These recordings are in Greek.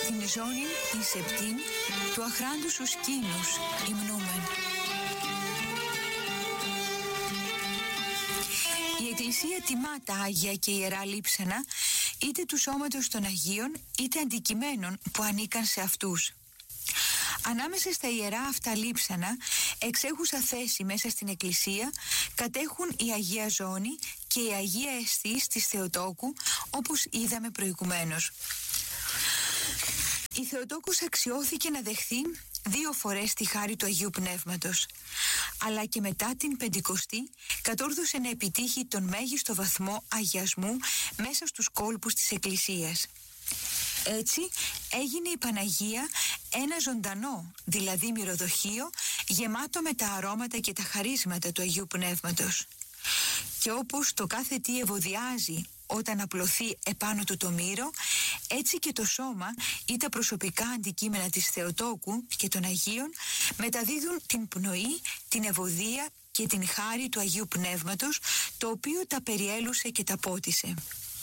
την ζώνη την σεπτήν του αχράντου σου σκήνους υμνούμεν. Η Εκκλησία τιμά τα Άγια και Ιερά λείψανα, είτε του σώματος των Αγίων, είτε αντικειμένων που ανήκαν σε αυτούς. Ανάμεσα στα ιερά αυτά λείψανα, εξέχουσα θέση μέσα στην Εκκλησία, κατέχουν η Αγία Ζώνη και η Αγία Αισθής της Θεοτόκου, όπως είδαμε προηγουμένως. Η Θεοτόκος αξιώθηκε να δεχθεί 2 φορές τη χάρη του Αγίου Πνεύματος, αλλά και μετά την Πεντηκοστή κατόρθωσε να επιτύχει τον μέγιστο βαθμό αγιασμού μέσα στους κόλπους της Εκκλησίας. Έτσι έγινε η Παναγία ένα ζωντανό, δηλαδή μυρωδοχείο, γεμάτο με τα αρώματα και τα χαρίσματα του Αγίου Πνεύματος. Και όπως το κάθε τι ευωδιάζει όταν απλωθεί επάνω του το μύρο, έτσι και το σώμα ή τα προσωπικά αντικείμενα της Θεοτόκου και των Αγίων μεταδίδουν την πνοή, την ευωδία και την χάρη του Αγίου Πνεύματος, το οποίο τα περιέλουσε και τα πότισε.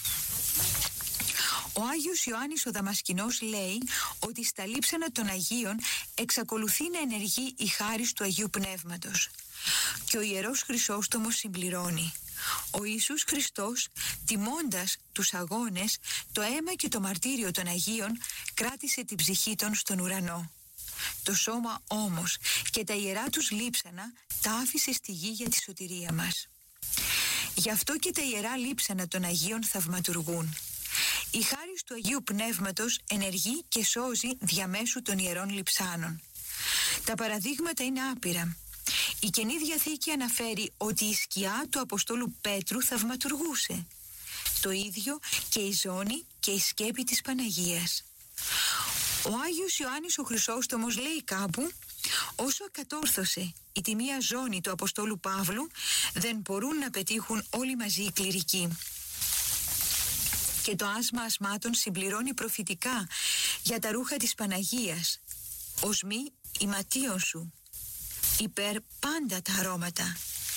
Ο Άγιος Ιωάννης ο Δαμασκηνός λέει ότι στα λείψανα των Αγίων εξακολουθεί να ενεργεί η χάρις του Αγίου Πνεύματος. Και ο Ιερός Χρυσόστομος συμπληρώνει: ο Ιησούς Χριστός, τιμώντας τους αγώνες, το αίμα και το μαρτύριο των Αγίων, κράτησε την ψυχή των στον ουρανό. Το σώμα όμως και τα ιερά τους λείψανα τα άφησε στη γη για τη σωτηρία μας. Γι' αυτό και τα ιερά λείψανα των Αγίων θαυματουργούν. Η χάρις του Αγίου Πνεύματος ενεργεί και σώζει διαμέσου των ιερών λειψάνων. Τα παραδείγματα είναι άπειρα. Η Καινή Διαθήκη αναφέρει ότι η σκιά του Αποστόλου Πέτρου θαυματουργούσε. Το ίδιο και η ζώνη και η σκέπη της Παναγίας. Ο Άγιος Ιωάννης ο Χρυσόστομος λέει κάπου: όσο κατόρθωσε η τιμία ζώνη του Αποστόλου Παύλου, δεν μπορούν να πετύχουν όλοι μαζί οι κληρικοί. Και το άσμα ασμάτων συμπληρώνει προφητικά για τα ρούχα της Παναγίας. Οσμή ηματίων σου, υπέρ πάντα τα αρώματα.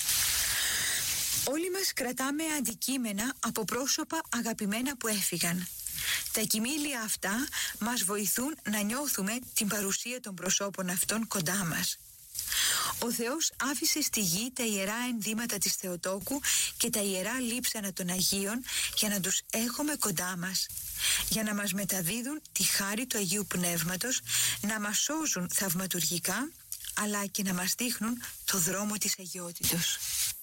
Όλοι μας κρατάμε αντικείμενα από πρόσωπα αγαπημένα που έφυγαν. Τα κοιμήλια αυτά μας βοηθούν να νιώθουμε την παρουσία των προσώπων αυτών κοντά μας. Ο Θεός άφησε στη γη τα ιερά ενδύματα της Θεοτόκου και τα ιερά λείψανα των Αγίων για να τους έχουμε κοντά μας, για να μας μεταδίδουν τη χάρη του Αγίου Πνεύματος, να μας σώζουν θαυματουργικά, αλλά και να μας δείχνουν το δρόμο της αγιότητος.